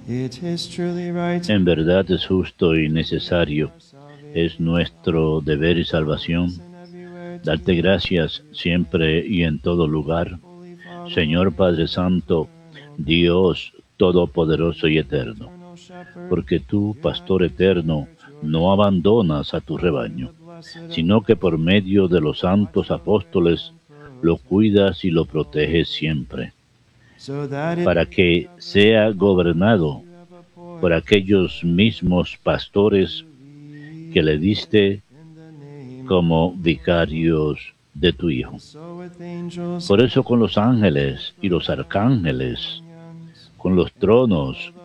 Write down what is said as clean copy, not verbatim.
It is truly right En verdad es justo y necesario, es nuestro deber y salvación, and everywhere to darte gracias siempre y en todo lugar, Holy Father, Señor Padre Santo, Dios Todopoderoso y Eterno, eternal Shepherd, porque tú, you have Pastor eterno, preserved your no abandonas a tu children, rebaño, the blessed sino que por medio de los watch santos over apóstoles and lo protect cuidas y lo proteges siempre, so that it para may que never sea as gobernado you have por appointed aquellos mismos pastores que le diste in the name of como the Lord. vicarios de tu Hijo. And so with angels Por eso con los ángeles y from los heaven and arcángeles, dominions, con los and with all tronos